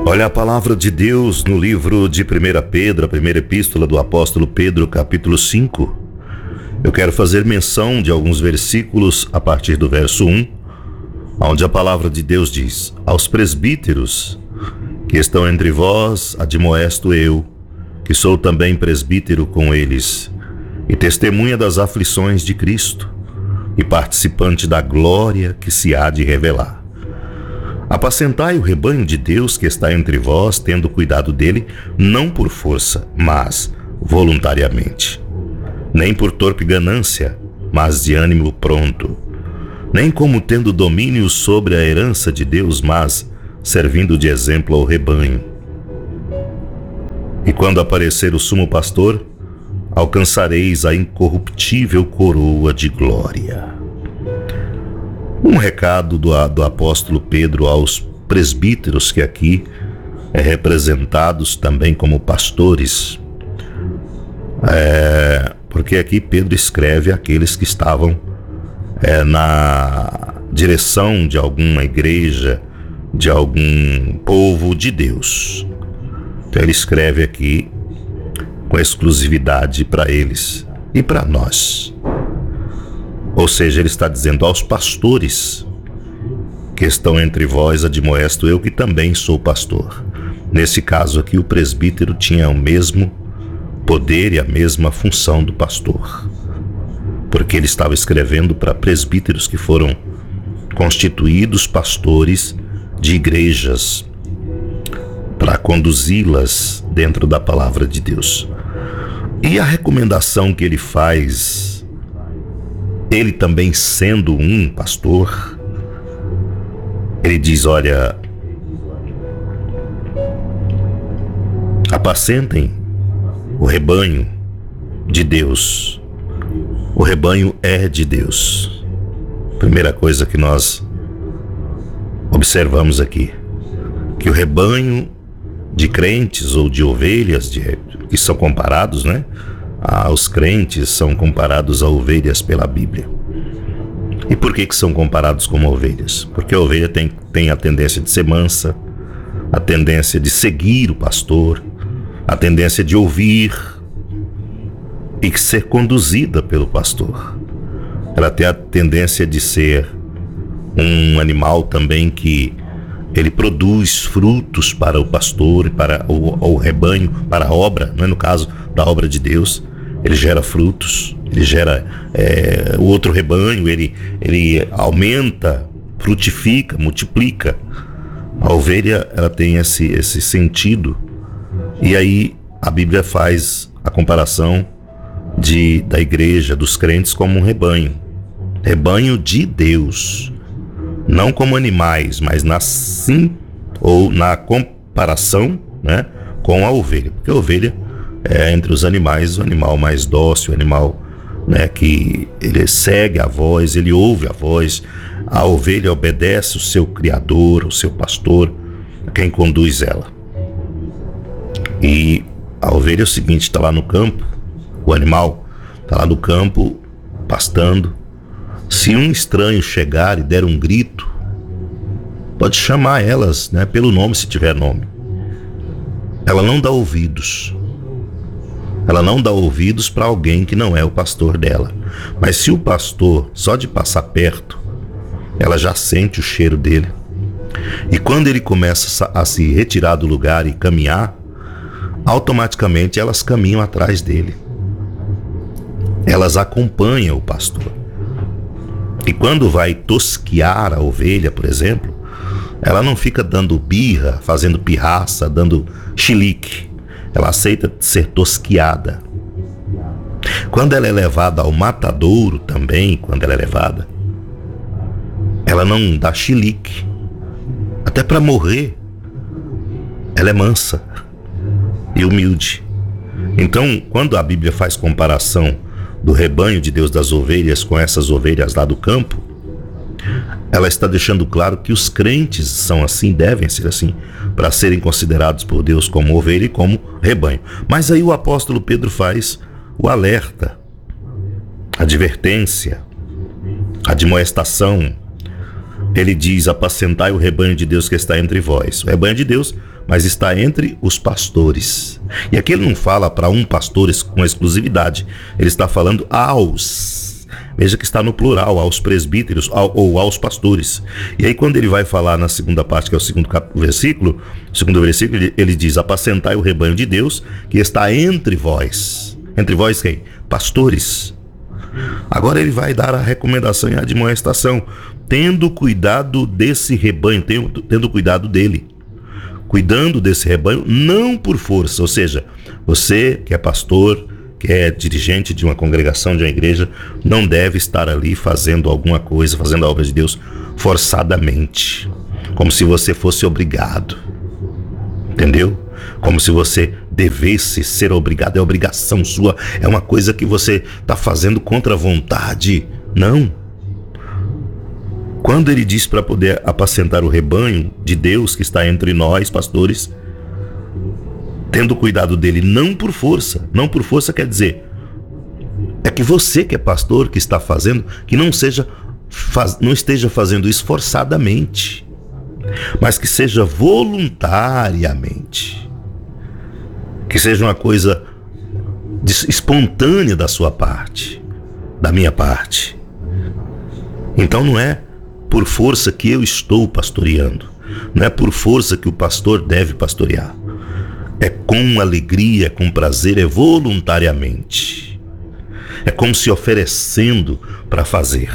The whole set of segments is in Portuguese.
Olha a palavra de Deus no livro de 1 Pedro, a primeira epístola do apóstolo Pedro, capítulo 5. Eu quero fazer menção de alguns versículos a partir do verso 1, onde a palavra de Deus diz: Aos presbíteros que estão entre vós, admoesto eu, que sou também presbítero com eles, e testemunha das aflições de Cristo, e participante da glória que se há de revelar. Apacentai o rebanho de Deus que está entre vós, tendo cuidado dele, não por força, mas voluntariamente. Nem por torpe ganância, mas de ânimo pronto. Nem como tendo domínio sobre a herança de Deus, mas servindo de exemplo ao rebanho. E quando aparecer o sumo pastor, alcançareis a incorruptível coroa de glória. Um recado do apóstolo Pedro aos presbíteros, que aqui é representados também como pastores. Porque aqui Pedro escreve àqueles que estavam na direção de alguma igreja, de algum povo de Deus. Então ele escreve aqui com exclusividade para eles e para nós. Ou seja, ele está dizendo aos pastores que estão entre vós, admoesto eu, que também sou pastor. Nesse caso aqui, o presbítero tinha o mesmo poder e a mesma função do pastor, porque ele estava escrevendo para presbíteros que foram constituídos pastores de igrejas para conduzi-las dentro da palavra de Deus. E a recomendação que ele faz, ele também sendo um pastor, ele diz: olha, apacentem o rebanho de Deus. O rebanho é de Deus. Primeira coisa que nós observamos aqui, que o rebanho de crentes ou de ovelhas, que são comparados, os crentes são comparados a ovelhas pela Bíblia. E por que são comparados como ovelhas? Porque a ovelha tem a tendência de ser mansa, a tendência de seguir o pastor, a tendência de ouvir e ser conduzida pelo pastor. Ela tem a tendência de ser um animal também que ele produz frutos para o pastor e para o rebanho, para a obra, no caso da obra de Deus. Ele gera frutos, ele gera o outro rebanho, ele aumenta, frutifica, multiplica. A ovelha, ela tem esse sentido. E aí a Bíblia faz a comparação da igreja, dos crentes, como um rebanho de Deus, não como animais, mas na comparação, com a ovelha, porque a ovelha é entre os animais o animal mais dócil, o animal que ele segue a voz, ele ouve a voz. A ovelha obedece o seu criador, o seu pastor, quem conduz ela. E a ovelha é o seguinte: está lá no campo, o animal está lá no campo pastando. Se um estranho chegar e der um grito, pode chamar elas pelo nome, se tiver nome. Ela não dá ouvidos. Ela não dá ouvidos para alguém que não é o pastor dela. Mas se o pastor, só de passar perto, ela já sente o cheiro dele. E quando ele começa a se retirar do lugar e caminhar, automaticamente elas caminham atrás dele. Elas acompanham o pastor. E quando vai tosquiar a ovelha, por exemplo, ela não fica dando birra, fazendo pirraça, dando chilique. Ela aceita ser tosquiada. Quando ela é levada ao matadouro também, ela não dá chilique. Até para morrer, ela é mansa e humilde. Então, quando a Bíblia faz comparação do rebanho de Deus, das ovelhas, com essas ovelhas lá do campo, ela está deixando claro que os crentes são assim, devem ser assim, para serem considerados por Deus como ovelha e como rebanho. Mas aí o apóstolo Pedro faz o alerta, a advertência, a admoestação. Ele diz: apacentai o rebanho de Deus que está entre vós. O rebanho de Deus, mas está entre os pastores. E aqui ele não fala para um pastor com exclusividade, ele está falando aos. Veja que está no plural, aos presbíteros ou aos pastores. E aí quando ele vai falar na segunda parte, que é o segundo versículo, ele diz: apacentai o rebanho de Deus que está entre vós. Entre vós quem? Pastores. Agora ele vai dar a recomendação e a admoestação, tendo cuidado desse rebanho, tendo cuidado dele, cuidando desse rebanho, não por força. Ou seja, você que é pastor, que é dirigente de uma congregação, de uma igreja, não deve estar ali fazendo alguma coisa, fazendo a obra de Deus forçadamente, como se você fosse obrigado, entendeu? Como se você devesse ser obrigado, é obrigação sua, é uma coisa que você está fazendo contra a vontade. Não. Quando ele diz para poder apacentar o rebanho de Deus que está entre nós, pastores, tendo cuidado dele, não por força. Não por força quer dizer, é que você que é pastor, que está fazendo, que não esteja fazendo isso forçadamente, mas que seja voluntariamente, que seja uma coisa espontânea da sua parte, da minha parte. Então não é por força que eu estou pastoreando, não é por força que o pastor deve pastorear, é com alegria, com prazer, é voluntariamente, é como se oferecendo para fazer.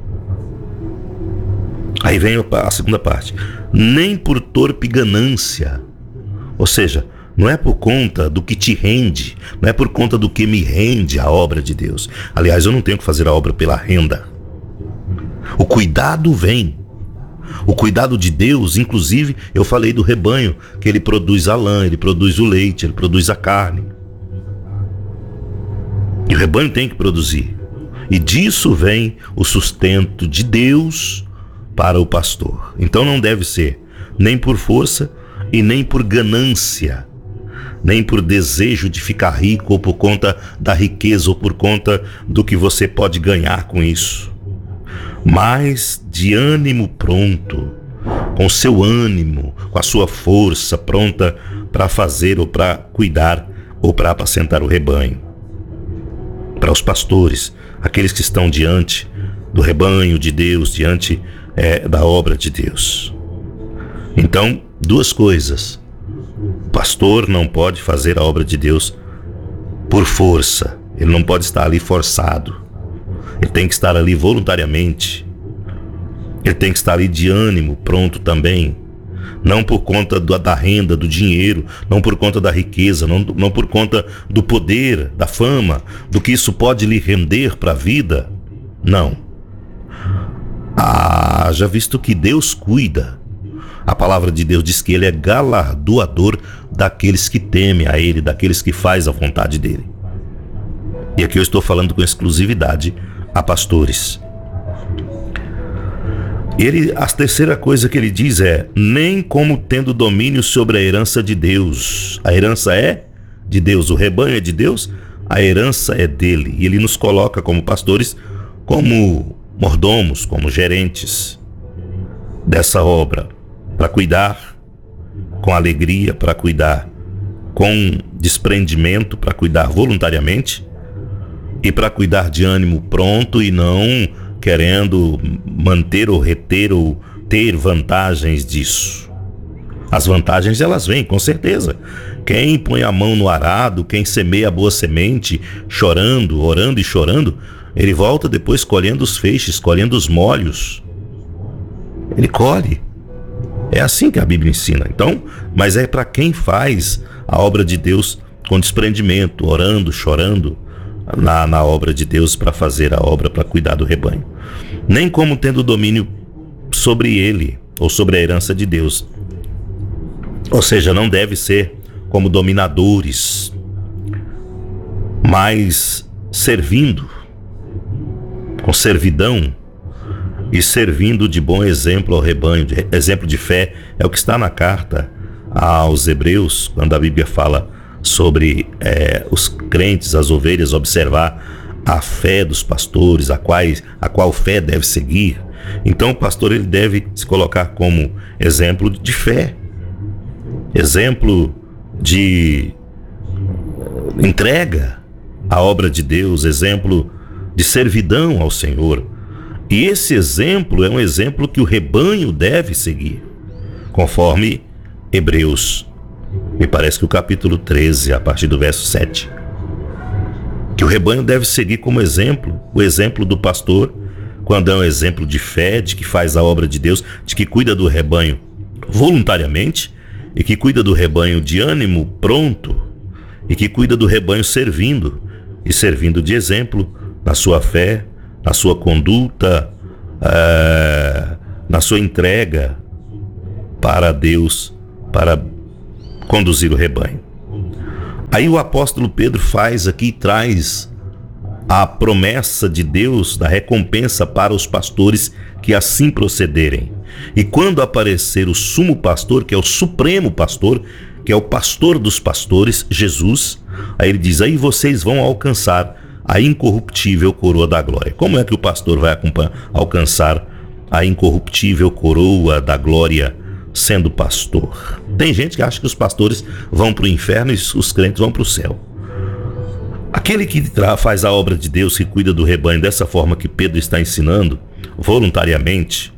Aí vem a segunda parte, nem por torpe ganância, ou seja, não é por conta do que te rende, não é por conta do que me rende a obra de Deus. Aliás, eu não tenho que fazer a obra pela renda. O cuidado vem. O cuidado de Deus, inclusive, eu falei do rebanho, que ele produz a lã, ele produz o leite, ele produz a carne. E o rebanho tem que produzir. E disso vem o sustento de Deus para o pastor. Então não deve ser nem por força e nem por ganância, nem por desejo de ficar rico, ou por conta da riqueza, ou por conta do que você pode ganhar com isso, mas de ânimo pronto, com seu ânimo, com a sua força pronta para fazer ou para cuidar ou para apacentar o rebanho. Para os pastores, aqueles que estão diante do rebanho de Deus, diante da obra de Deus. Então, duas coisas: o pastor não pode fazer a obra de Deus por força, ele não pode estar ali forçado, ele tem que estar ali voluntariamente, ele tem que estar ali de ânimo pronto também, não por conta da renda, do dinheiro, não por conta da riqueza, não por conta do poder, da fama, do que isso pode lhe render para a vida. Não. Já visto que Deus cuida. A palavra de Deus diz que ele é galardoador daqueles que temem a ele, daqueles que fazem a vontade dele. E aqui eu estou falando com exclusividade a pastores. A terceira coisa que ele diz é: nem como tendo domínio sobre a herança de Deus. A herança é de Deus, o rebanho é de Deus, a herança é dele. E ele nos coloca como pastores, como mordomos, como gerentes dessa obra, para cuidar com alegria, para cuidar com desprendimento, para cuidar voluntariamente e para cuidar de ânimo pronto e não querendo manter ou reter ou ter vantagens disso. As vantagens elas vêm, com certeza. Quem põe a mão no arado, quem semeia a boa semente, chorando, orando e chorando, ele volta depois colhendo os feixes, colhendo os molhos. Ele colhe. É assim que a Bíblia ensina. Então, mas é para quem faz a obra de Deus com desprendimento, orando, chorando na obra de Deus, para fazer a obra, para cuidar do rebanho. Nem como tendo domínio sobre ele ou sobre a herança de Deus. Ou seja, não deve ser como dominadores, mas servindo, com servidão, e servindo de bom exemplo ao rebanho, exemplo de fé. É o que está na carta aos Hebreus, quando a Bíblia fala sobre os crentes, as ovelhas, observar a fé dos pastores, a qual fé deve seguir. Então o pastor ele deve se colocar como exemplo de fé. exemplo de entrega à obra de Deus, exemplo de servidão ao Senhor. E esse exemplo é um exemplo que o rebanho deve seguir, conforme Hebreus, me parece que o capítulo 13, a partir do verso 7. Que o rebanho deve seguir como exemplo, o exemplo do pastor, quando é um exemplo de fé, de que faz a obra de Deus, de que cuida do rebanho voluntariamente, e que cuida do rebanho de ânimo pronto, e que cuida do rebanho servindo, e servindo de exemplo na sua fé, na sua conduta, na sua entrega para Deus, para conduzir o rebanho. Aí o apóstolo Pedro faz aqui, traz a promessa de Deus da recompensa para os pastores que assim procederem. E quando aparecer o sumo pastor, que é o supremo pastor, que é o pastor dos pastores, Jesus, aí ele diz, aí vocês vão alcançar a incorruptível coroa da glória. Como é que o pastor vai alcançar a incorruptível coroa da glória sendo pastor? Tem gente que acha que os pastores vão para o inferno e os crentes vão para o céu. Aquele que faz a obra de Deus, que cuida do rebanho dessa forma que Pedro está ensinando, voluntariamente,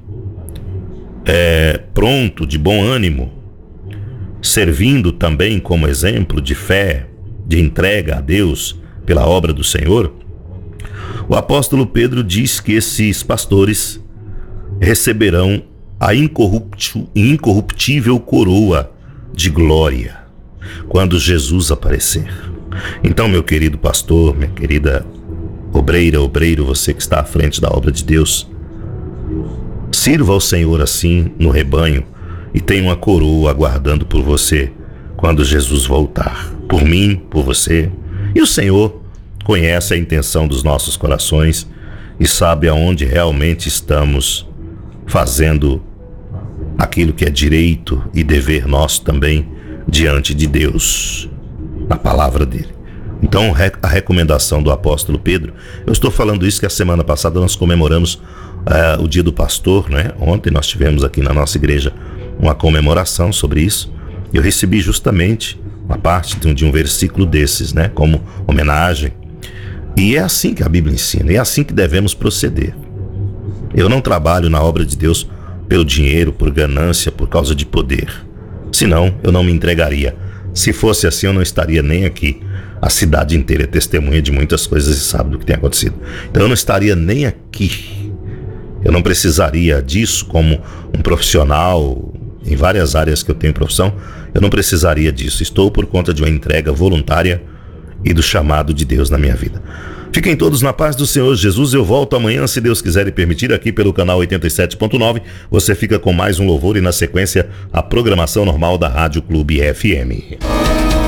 pronto, de bom ânimo, servindo também como exemplo de fé, de entrega a Deus pela obra do Senhor, o apóstolo Pedro diz que esses pastores receberão a incorruptível coroa de glória quando Jesus aparecer. Então, meu querido pastor, minha querida obreiro, você que está à frente da obra de Deus, sirva ao Senhor assim no rebanho e tenha uma coroa aguardando por você quando Jesus voltar, por mim, por você. E o Senhor conhece a intenção dos nossos corações e sabe aonde realmente estamos fazendo aquilo que é direito e dever nosso também diante de Deus, na palavra dele. Então, a recomendação do apóstolo Pedro, eu estou falando isso que a semana passada nós comemoramos o dia do pastor, né? Ontem nós tivemos aqui na nossa igreja uma comemoração sobre isso. Eu recebi justamente uma parte de um versículo desses, né? Como homenagem. E é assim que a Bíblia ensina, é assim que devemos proceder. Eu não trabalho na obra de Deus pelo dinheiro, por ganância, por causa de poder. Senão, eu não me entregaria. Se fosse assim, eu não estaria nem aqui. A cidade inteira é testemunha de muitas coisas e sabe do que tem acontecido. Então eu não estaria nem aqui. Eu não precisaria disso como um profissional, em várias áreas que eu tenho profissão, eu não precisaria disso. Estou por conta de uma entrega voluntária e do chamado de Deus na minha vida. Fiquem todos na paz do Senhor Jesus. Eu volto amanhã, se Deus quiser e permitir, aqui pelo canal 87.9. Você fica com mais um louvor e, na sequência, a programação normal da Rádio Clube FM.